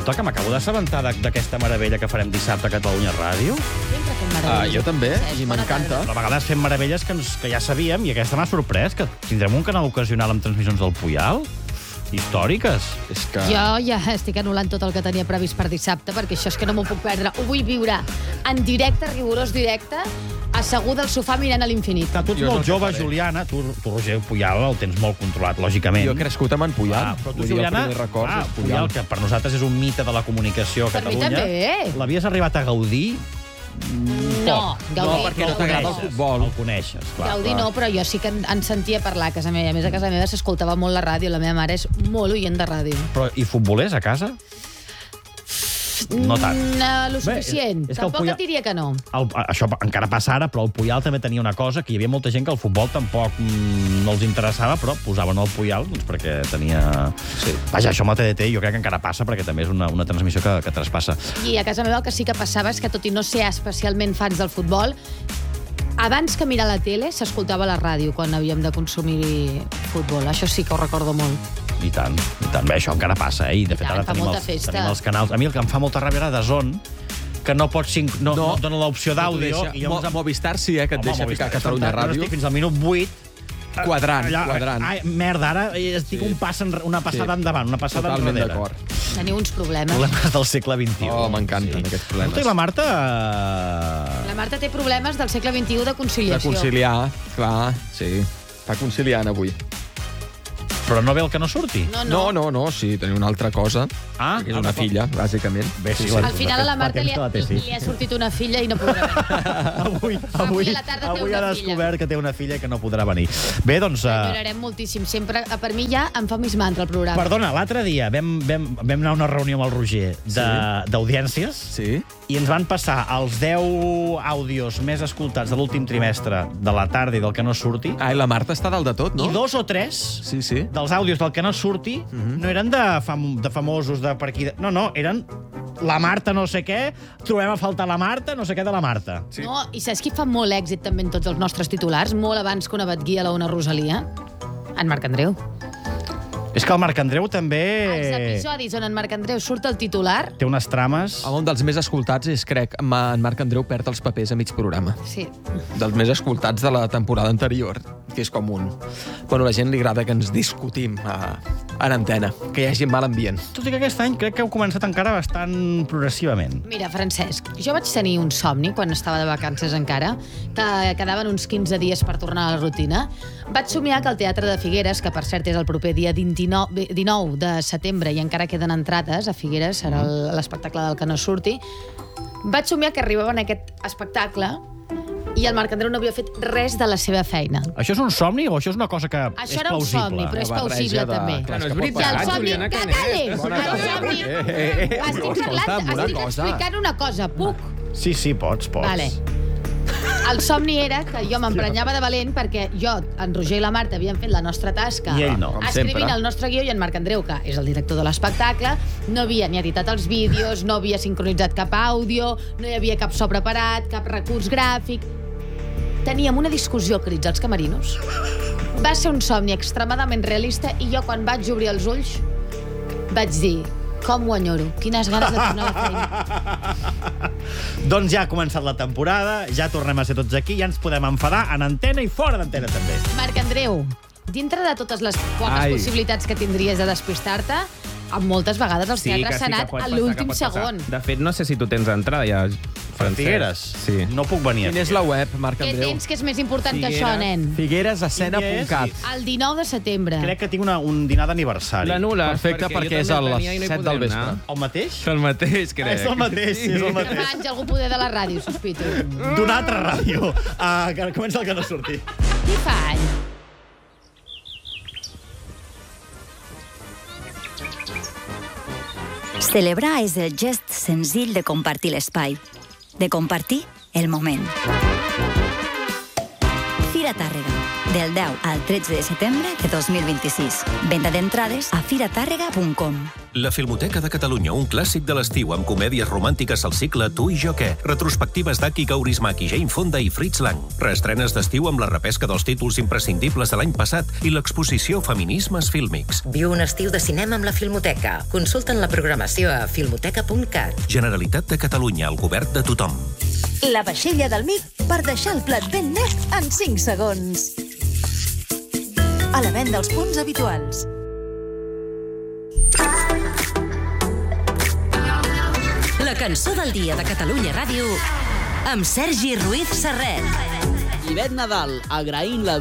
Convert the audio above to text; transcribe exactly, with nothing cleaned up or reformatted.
Escolta, que m'acabo d'assabentar d'aquesta meravella que farem dissabte a Catalunya Ràdio. Sempre fem Ah, meravelles. jo també, Cesc, i bona m'encanta. tarda. Però a vegades fem meravelles que, ens, que ja sabíem, i aquesta m'ha sorprès, que tindrem un canal ocasional amb transmissions del Puyal, històriques. És que... Jo ja estic anul·lant tot el que tenia previst per dissabte, perquè això és que no m'ho puc perdre. Ho vull viure en directe, rigorós directe, asseguda al sofà mirant a l'infinit. Que tu ets Jo és molt el que jove, faré. Juliana. Tu, tu, Roger Puyal, el tens molt controlat, lògicament. Jo he crescut amb en Puyal. Ah, però tu, Vull dir, Juliana, el primer record ah, és Puyal, que per nosaltres és un mite de la comunicació a Per mi Catalunya. també. L'havies arribat a gaudir? No, No, Gaudí. perquè no t'agrada el coneixes, futbol. El coneixes, clar. Gaudí no, però jo sí que en, en sentia parlar a casa meva. A més, a casa meva s'escoltava molt la ràdio. La meva mare és molt oient de ràdio. Però, i futbolers a casa? No tant. Mm, lo suficient. és que el Tampoc Puyal- et diria que no. El, això encara passa ara, però el Puyal també tenia una cosa, que hi havia molta gent que el futbol tampoc mm, no els interessava, però posaven el Puyal doncs, perquè tenia... Sí. Vaja, això amb la T D T jo crec que encara passa, perquè també és una, una transmissió que, que traspassa. I a casa meva el que sí que passava és que, tot i no ser especialment fans del futbol, abans que mirar la tele s'escoltava la ràdio quan havíem de consumir futbol. Això sí que ho recordo molt. I tant, i tant. Bé, això encara passa, eh? I de fet tant, ara fa tenim molta els, festa. tenim els canals. A mi el que em fa molta ràbia era de Zon, que no pots cinc, no, no, No. dona l'opció d'àudio. I Mo Movistar sí, eh, que et Home, deixa Movistar, ficar Catalunya jo Ràdio. estic fins al minut vuit Quadrant, quadrant. Ai, merda, ara estic Sí. un pas enre- una passada Sí. endavant, una passada Totalment enrere. d'acord. Teniu uns problemes. Problemes del segle vint-i-u. Oh, m'encanten aquests problemes. Escolta, i la Marta... eh, La Marta té problemes del segle vint-i-u de De conciliació. conciliar, clar, sí. Està conciliant avui. Però no ve el que no surti? No, No, no. no, no, sí, teniu una altra cosa. Ah, que és ah, una però- filla, bàsicament. Bé, sí, Sí, sí. Al final a la Fa Marta temps li que ha, la té, sí. li ha sortit una filla i no podrà venir. Avui, Avui avui, a la tarda té avui una ha filla. descobert que té una filla i que no podrà venir. Bé, doncs... Uh, Llorarem moltíssim. Sempre, per mi ja em fa més mantra el programa. perdona, l'altre dia vam, vam, vam anar a una reunió amb el Roger de- d'audiències Sí? i ens van passar els deu àudios més escoltats de l'últim trimestre de la tarda i del que no surti, Ah, i la Marta està dalt de tot, no? i dos o tres Sí, sí. dels àudios del que no surti no eren de, fam de famosos de per aquí. De... No, no, eren la Marta no sé què, trobem a faltar la Marta, no sé què de la Marta. Sí. No, i saps qui fa molt èxit també en tots els nostres titulars? Molt abans que una batguia o una Rosalia? En Marc Andreu. És que el Marc Andreu Els també episodis on en Marc Andreu surt el titular... té unes trames... Un dels més escoltats és, crec, ma- en Marc Andreu perd els papers a mig programa. Sí. Dels més escoltats de la temporada anterior, que és com un... Bueno, a la gent li agrada que ens discutim a, en antena, que hi hagi mal ambient. Tot i que aquest any crec que heu començat encara bastant progressivament. Mira, Francesc, jo vaig tenir un somni quan estava de vacances encara, que quedaven uns quinze dies per tornar a la rutina. Vaig somiar que el Teatre de Figueres, que per cert és el proper dia dinou de setembre i encara queden entrades a Figueres, serà el- l'espectacle del que no surti, vaig somiar que arribava en aquest espectacle i el Marc Andreu no havia fet res de la seva feina. Això és un somni o això és una cosa que Això és era un plausible? somni, però és Una barreja plausible de- també. Clar, No, és que pot I el veritat, passar. somni... Juliana Que Canet. callis! Bona El cosa. somni... Eh, eh, eh, eh. Estic Escolta'm, parlant, una estic cosa. explicant una cosa. Puc? Sí, sí, pots, pots. Vale. El somni era que jo m'emprenyava de valent perquè jo, en Roger i la Marta havíem fet la nostra tasca I ell no, com escrivint sempre. el nostre guió, i en Marc Andreu, que és el director de l'espectacle, no havia ni editat els vídeos, no havia sincronitzat cap àudio, no hi havia cap so preparat, cap recurs gràfic. Teníem una discussió a crits als camerinos. Va ser un somni extremadament realista i jo, quan vaig obrir els ulls, vaig dir: com ho enyoro, quines ganes de tornar a la feina. Doncs ja ha començat la temporada, ja tornem a ser tots aquí, ja ens podem enfadar en antena i fora d'antena també. Marc Andreu, dintre de totes les poques Ai. possibilitats que tindries de despistar-te, amb moltes vegades els teatres s'han anat a l'últim segon. De fet, no sé si tu tens entrada ja, Per Francesc. Figueres? Sí. No puc venir. Quina és la web, Marc Què Andreu? tens que és més important que Figueres. això, nen? figueres escena punt cat. El dinou de setembre. Crec que tinc una, un dinar d'aniversari. L'anules, Perfecte, perquè és jo a també les venia i no hi set podrem del vespre. anar. El mateix? El mateix, crec. Ah, és el mateix, sí, és el mateix. Germans, algú poder de la ràdio, sospito. D'una altra ràdio. Uh, que comença el que no surti. Qui fa any? Celebrar és el gest senzill de compartir l'espai, de compartir el moment. Fira Tàrrega, del deu al tretze de setembre de dos mil vint-i-sis. Venda d'entrades a firatàrrega punt com. La Filmoteca de Catalunya, un clàssic de l'estiu amb comèdies romàntiques al cicle Tu i jo què, retrospectives d'Aki Kaurismäki, Jane Fonda i Fritz Lang, reestrenes d'estiu amb la repesca dels títols imprescindibles de l'any passat i l'exposició Feminismes fílmics. Viu un estiu de cinema amb la Filmoteca. Consulta'n la programació a filmoteca punt cat. Generalitat de Catalunya, el govern de tothom. La vaixella del Mic per deixar el plat ben net en cinc segons. A la venda als punts habituals. La cançó del dia de Catalunya Ràdio amb Sergi Ruiz Serret. Ivet Nadal, agraint la